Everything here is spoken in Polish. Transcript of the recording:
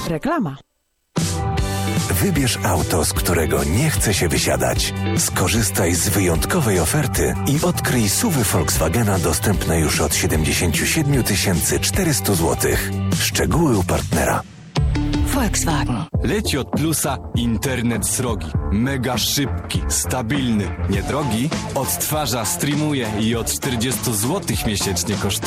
Reklama. Wybierz auto, z którego nie chce się wysiadać. Skorzystaj z wyjątkowej oferty i odkryj SUV-y Volkswagena dostępne już od 77 400 zł. Szczegóły u partnera. Volkswagen. Leci od Plusa internet srogi. Mega szybki, stabilny, niedrogi. Odtwarza, streamuje i od 40 zł miesięcznie kosztuje.